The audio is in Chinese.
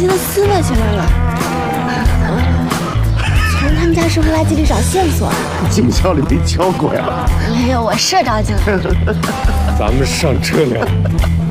心的撕了起来了。从他们家生活垃圾里找线索啊？ 警校里没教过呀？ 没有，我是照镜子。 咱们上车聊。